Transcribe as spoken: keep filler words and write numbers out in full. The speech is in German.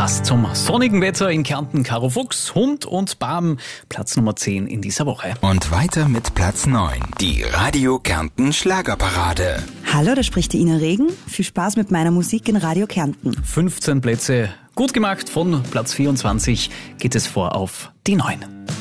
Passt zum sonnigen Wetter in Kärnten. Caro Fuchs, Hund und Bam, Platz Nummer zehn in dieser Woche. Und weiter mit Platz neun, die Radio Kärnten Schlagerparade. Hallo, da spricht die Ina Regen. Viel Spaß mit meiner Musik in Radio Kärnten. fünfzehn Plätze gut gemacht. Von Platz vierundzwanzig geht es vor auf die neun.